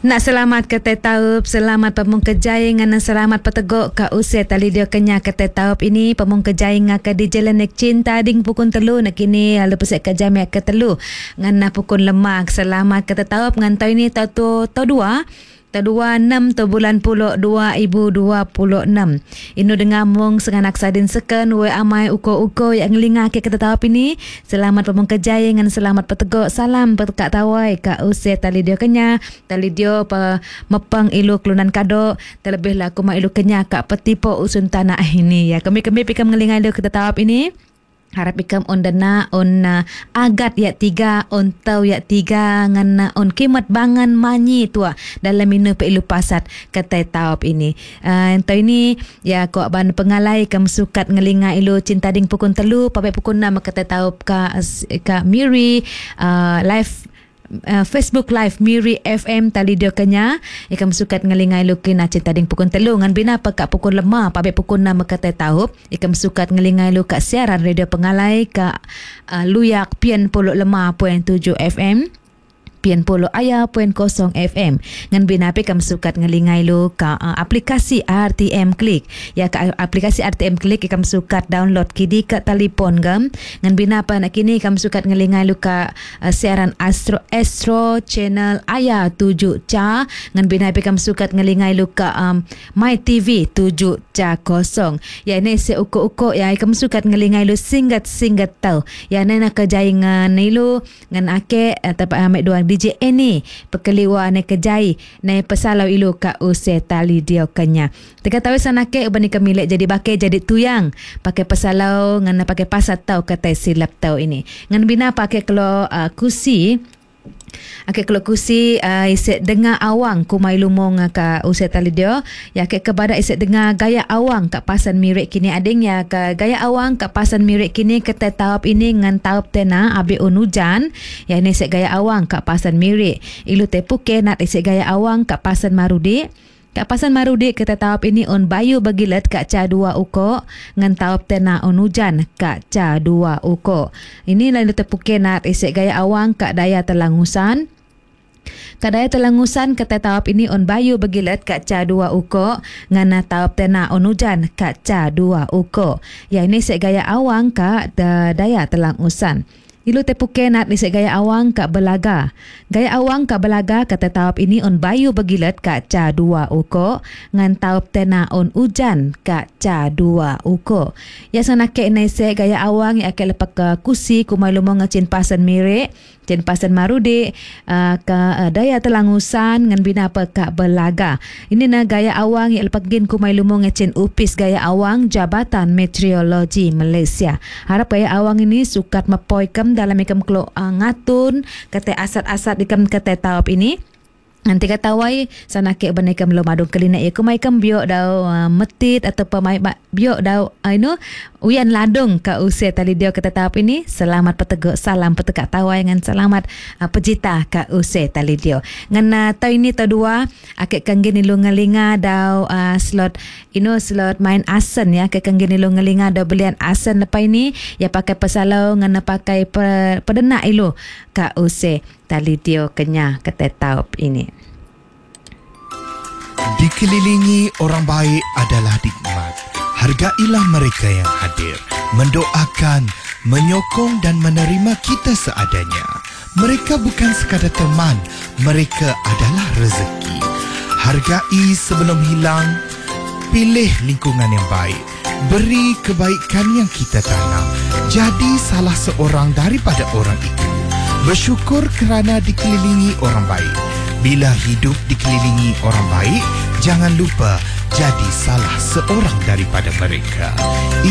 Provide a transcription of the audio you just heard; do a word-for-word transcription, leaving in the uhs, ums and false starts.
Nak selamat ke Taup, selamat pemung kejaya dengan selamat peteguk ke usia tali dia kenya ke Taup ini pemung kejaya ngaka di jalan nek cinta ding pukun telu nak kini lepas ke jam ke telu ngana pukun lemak selamat ke Taup ngan tau ini tau tu tau dua tau dua enam tu bulan puluh dua ribu dua puluh enam. Inu dengar mung senganak sadin seken we amai uko-uko yang ngelinga ke Taup ini. Selamat pemung kejaya dengan selamat peteguk salam petekak tawai ka usia tali dia kenya tali dia pa mepang ilu kelunan kado terlebih lah kuma ilu kenya ka petipo usun tanah ini ya kami-kami pikam ngelinga ilu ke Taup ini. Harap ikam on dana on uh, agat ya tiga on tau ya tiga ngan uh, on kimat bangan manyi tua dalam minu pe ilu pasat kata Taup ini. Uh, tau ini ya ko ban pengalai kam sukat ngelinga ilu cinta ding pukun telu papai pukun enam kata Taup ka ka Miri uh, live Uh, Facebook Live Miri F M tali dia kenya ikam sukat ngelingai lukin cinta ding pukun telu ngan bina pekak pukun lema pabe pukun enam kata Taup ikam sukat ngelingai lu kat siaran radio pengalai ka uh, luyak pian puluh lima poin tujuh F M pian puluh aya poin kosong F M ngan bina pe kam sukat ngelingai lu ka uh, aplikasi R T M Click ya ka aplikasi R T M Click ikam sukat download kidi ka telefon gam ngan bina pa nak kini kam sukat ngelingai lu ka uh, siaran Astro Astro channel aya tujuh ca ngan bina pe kam sukat ngelingai lu ka um, My T V tujuh ca kosong ya ni se uko-uko ya ikam sukat ngelingai lu singgat-singgat tau ya nana kejai ngan ilu ngan ake atau amek dua D J ini pekeliwa ne kejai ne pesalau ilu ka use tali dia kenya. Teka tahu sana ke ubani kemilik jadi bake jadi tuyang pakai pesalau ngana pakai pasat tau kata silap tau ini. Ngan bina pakai kelo uh, kusi Ake kalau kusi uh, isik dengar awang kumai lumong ka usia tali dia ya ke kepada isik dengar gaya awang kat pasan mirik kini ading ya ke gaya awang kat pasan mirik kini kata Taup ini ngan Taup tena abi un hujan ya ni isik gaya awang kat pasan mirik ilu te puke nak isik gaya awang kat pasan marudi kat pasan marudi kata Taup ini on bayu bagilet kat ca dua uko ngan Taup tena on hujan kat ca dua uko ini lalu tepuke nak isik gaya awang kat daya telangusan kat daya telangusan kata Taup ini on bayu bagilet kat ca dua uko ngana Taup tena on hujan kat ca dua uko ya ini isik gaya awang kat daya telangusan. Ilu tepuke nak isik gaya awang kat Belaga. Gaya awang kat Belaga kata Taup ini on bayu bagilet kat ca dua uko ngan Taup tena on hujan kat ca dua uko. Ya sana ke isik gaya awang ya ke lepak ke kusi kumai lumong ngacin pasan mirik cin pasan marudi uh, ke uh, daya telangusan ngan bina apa kat Belaga. Ini na gaya awang yang lepak gin kumai lumong ngacin upis gaya awang Jabatan Meteorologi Malaysia. Harap gaya awang ini sukat mepoi kem dalam ikam kelo uh, ngatun kata asat-asat ikam kata Taup ini. Nanti kata wai sana ke bani kam lo madung kelina ya kumai kam biok dau uh, metit atau pemai biok dau uh, you know uyan ladung ka usia tali dia kata Taup ini selamat peteguk salam petekak tawai ngan selamat uh, pejita ka usia tali dia ngan uh, tau ini tau dua akek kanggin lu ngelinga dau uh, slot you know slot main asen ya akek kanggin lu ngelinga dau belian asen lepas ini ya pakai pesalau ngan pakai per, pedenak ilu ka usia tali dia kenya kata Taup ini. Dikelilingi orang baik adalah nikmat. Hargailah mereka yang hadir, mendoakan, menyokong dan menerima kita seadanya. Mereka bukan sekadar teman, mereka adalah rezeki. Hargai sebelum hilang, pilih lingkungan yang baik, beri kebaikan yang kita tanam. Jadi salah seorang daripada orang itu. Bersyukur kerana dikelilingi orang baik. Bila hidup dikelilingi orang baik, jangan lupa jadi salah seorang daripada mereka.